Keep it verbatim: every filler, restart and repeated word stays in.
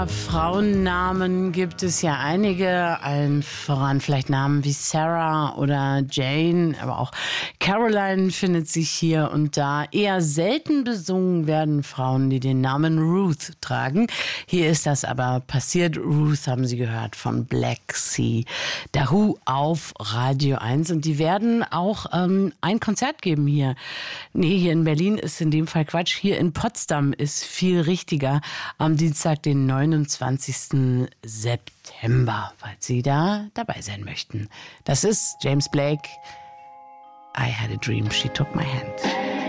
Frauennamen gibt es ja einige, allen voran vielleicht Namen wie Sarah oder Jane, aber auch Caroline findet sich hier und da. Eher selten besungen werden Frauen, die den Namen Ruth tragen. Hier ist das aber passiert. Ruth haben Sie gehört von Black Sea. The Who auf Radio eins und die werden auch ähm, ein Konzert geben hier. Nee, hier in Berlin ist in dem Fall Quatsch. Hier in Potsdam ist viel richtiger. Am Dienstag, den neunundzwanzigsten September, falls Sie da dabei sein möchten. Das ist James Blake. I had a dream, she took my hand.